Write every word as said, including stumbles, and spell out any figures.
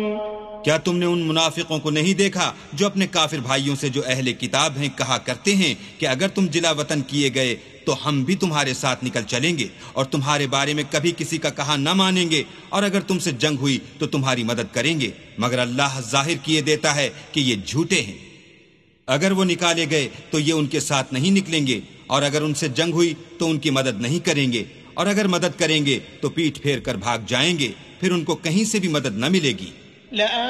क्या तुमने उन मुनाफिकों को नहीं देखा जो अपने काफिर भाइयों से जो अहले किताब हैं कहा करते हैं कि अगर तुम जिला वतन किए गए तो हम भी तुम्हारे साथ निकल चलेंगे और तुम्हारे बारे में कभी किसी का कहा न मानेंगे, और अगर तुमसे जंग हुई तो तुम्हारी मदद करेंगे, मगर अल्लाह जाहिर किए देता है कि ये झूठे हैं। अगर वो निकाले गए तो ये उनके साथ नहीं निकलेंगे, और अगर उनसे जंग हुई तो उनकी मदद नहीं करेंगे, और अगर मदद करेंगे तो पीठ फेर कर भाग जाएंगे, फिर उनको कहीं से भी मदद न मिलेगी।